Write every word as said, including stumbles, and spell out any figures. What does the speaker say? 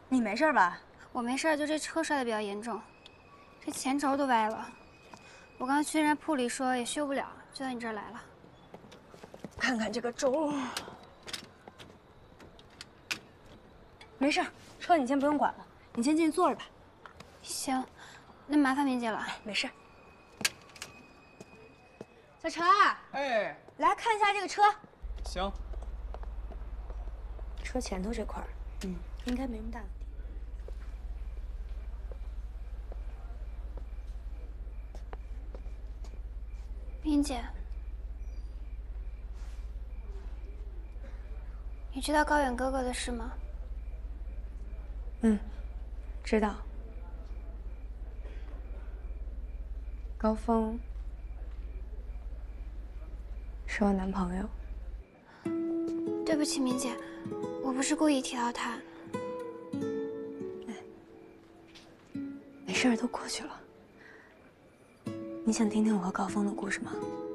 你没事吧？ 我没事，就这车摔得比较严重，这前轴都歪了。我刚去人家铺里说也修不了，就到你这儿来了。 看看这个轴，没事，车你先不用管了，你先进去坐着吧。 行，那麻烦明姐了。 没事。小陈儿， 哎， 来看一下这个车。 行。 车前头这块儿，嗯，应该没什么大问题。 明姐，你知道高远哥哥的事吗？ 嗯，知道。高峰是我男朋友。 对不起，明姐，我不是故意提到他。 没事儿，都过去了。你想听听我和高峰的故事吗？